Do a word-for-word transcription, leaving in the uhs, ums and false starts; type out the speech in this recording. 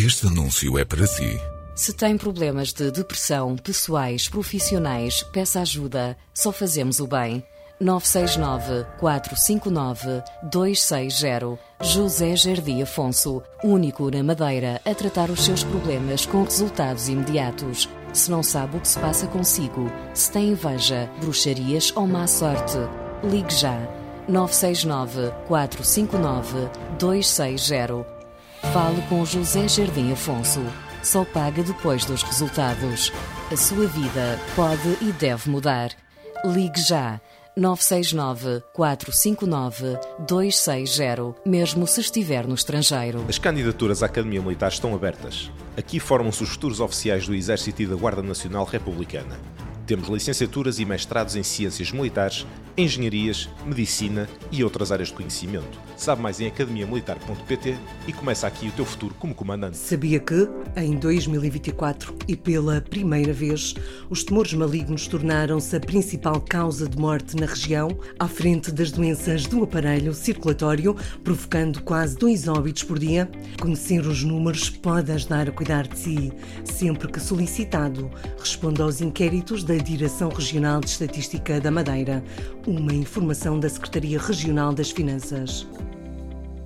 Este anúncio é para si. Se tem problemas de depressão, pessoais, profissionais, peça ajuda. Só fazemos o bem. nove seis nove, quatro cinco nove, dois seis zero. José Jardim Afonso, único na Madeira a tratar os seus problemas com resultados imediatos. Se não sabe o que se passa consigo, se tem inveja, bruxarias ou má sorte, ligue já. nove seis nove, quatro cinco nove, dois seis zero. Fale com José Jardim Afonso. Só paga depois dos resultados. A sua vida pode e deve mudar. Ligue já. nove seis nove, quatro cinco nove, dois seis zero, mesmo se estiver no estrangeiro. As candidaturas à Academia Militar estão abertas. Aqui formam-se os futuros oficiais do Exército e da Guarda Nacional Republicana. Temos licenciaturas e mestrados em Ciências Militares, Engenharias, Medicina e outras áreas de conhecimento. Sabe mais em academia militar ponto pt e começa aqui o teu futuro como comandante. Sabia que, em dois mil e vinte e quatro, e pela primeira vez, os tumores malignos tornaram-se a principal causa de morte na região, à frente das doenças do aparelho circulatório, provocando quase dois óbitos por dia? Conhecer os números pode ajudar a cuidar de si. Sempre que solicitado, responda aos inquéritos da Direção Regional de Estatística da Madeira, uma informação da Secretaria Regional das Finanças.